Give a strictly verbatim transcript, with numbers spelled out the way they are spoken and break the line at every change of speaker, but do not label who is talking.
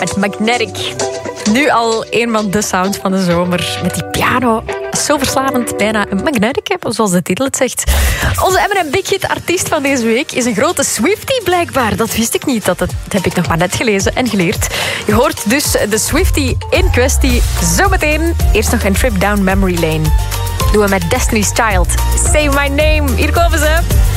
met Magnetic. Nu al een van de sounds van de zomer. Met die piano. Zo verslavend, bijna een Magnetic, zoals de titel het zegt. Onze M en M Big Hit artiest van deze week is een grote Swiftie blijkbaar. Dat wist ik niet, dat, dat heb ik nog maar net gelezen en geleerd. Je hoort dus de Swiftie in kwestie zometeen. Eerst nog een trip down memory lane. Doen we met Destiny's Child. Say my name. Hier komen ze.